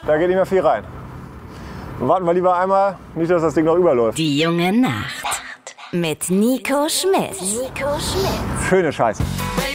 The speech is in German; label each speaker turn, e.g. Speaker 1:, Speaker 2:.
Speaker 1: Da geht nicht mehr viel rein. Warten wir lieber einmal, nicht, dass das Ding noch überläuft.
Speaker 2: Die junge Nacht mit Nico Schmidt.
Speaker 1: Schöne Scheiße.